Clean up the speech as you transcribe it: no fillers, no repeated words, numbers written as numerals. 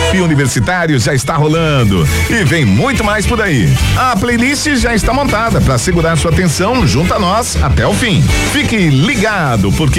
Papo Universitário já está rolando e vem muito mais por aí. A playlist já está montada para segurar sua atenção junto a nós até o fim. Fique ligado, porque